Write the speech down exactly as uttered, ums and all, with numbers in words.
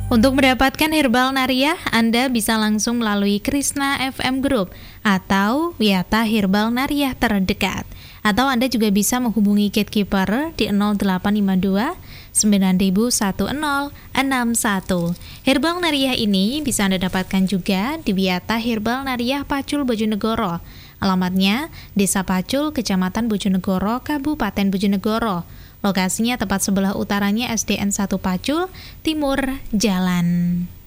Untuk mendapatkan herbal Nariah, Anda bisa langsung melalui Krishna F M Group atau Wiyata Herbal Nariah terdekat. Atau Anda juga bisa menghubungi Gatekeeper di nol delapan lima dua sembilan nol satu nol enam satu. Herbal Nariah ini bisa Anda dapatkan juga di Wiyata Herbal Nariah Pacul Bojonegoro. Alamatnya Desa Pacul, Kecamatan Bojonegoro, Kabupaten Bojonegoro. Lokasinya tepat sebelah utaranya S D N satu Pacul, timur jalan.